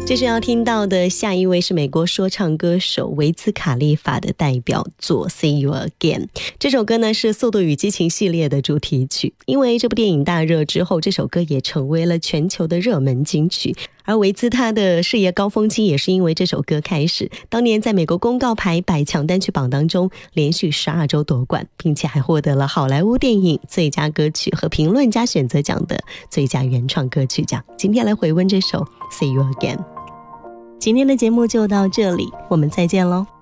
接着要听到的下一位是美国说唱歌手维兹卡利法的代表作 See You Again。 这首歌呢是速度与激情系列的主题曲，因为这部电影大热之后，这首歌也成为了全球的热门金曲。而维兹他的事业高峰期也是因为这首歌开始，当年在美国公告牌100强单曲榜当中连续12周夺冠，并且还获得了好莱坞电影最佳歌曲和评论家选择奖的最佳原创歌曲奖。今天来回温这首 See You Again。今天的节目就到这里，我们再见喽。